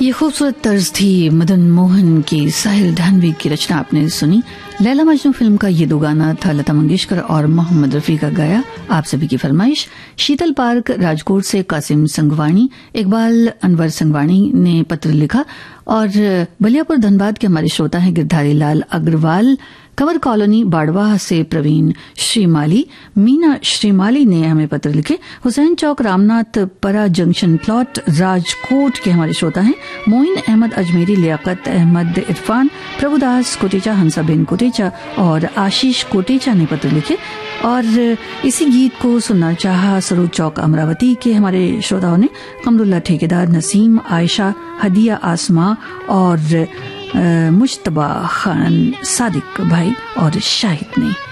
ये खूबसूरत तर्ज थी मदन मोहन की। साहिल ढानवी की रचना आपने सुनी। लैला मजनू फिल्म का ये दो गाना था लता मंगेशकर और मोहम्मद रफी का गाया। आप सभी की फरमाइश। शीतल पार्क राजकोट से कासिम संगवाणी, इकबाल अनवर संगवाणी ने पत्र लिखा और बलियापुर धनबाद के हमारे श्रोता हैं गिरधारी लाल अग्रवाल। कंवर कॉलोनी बाड़वा से प्रवीण श्रीमाली, मीना श्रीमाली ने हमें पत्र लिखे। हुसैन चौक रामनाथ परा जंक्शन प्लॉट राजकोट के हमारे श्रोता हैं मोइन अहमद अजमेरी, लियाकत अहमद इरफान, प्रभुदास कोटेचा, हंसाबेन कोटेचा और आशीष कोटेचा ने पत्र लिखे और इसी गीत को सुनना चाहा सरोज चौक अमरावती के हमारे श्रोताओं ने। कमरुल्ला ठेकेदार, नसीम, आयशा, हदिया आसमा और मुश्तबा खान, सादिक भाई और शाहिद ने।